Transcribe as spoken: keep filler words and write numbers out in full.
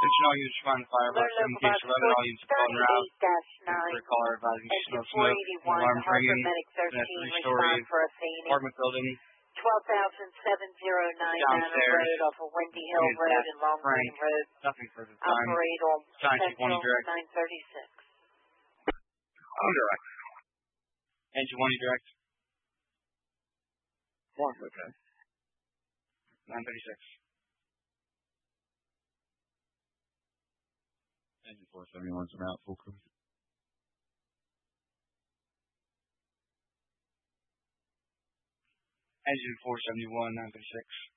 Attention all units responding to fire about seven K eleven, all units upon route. For a caller advising smell smoke, an alarm ringing, in a three-story apartment building. twelve thousand seven oh nine Manor Road off of Windy Hill Road and Long Green Road. Nothing further time. Operate on Central nine thirty-six. On direct. Engine one, direct. One, okay. nine thirty-six. Engine four seventy-one's from out, full crew. Engine four seventy-one, nine thirty-six.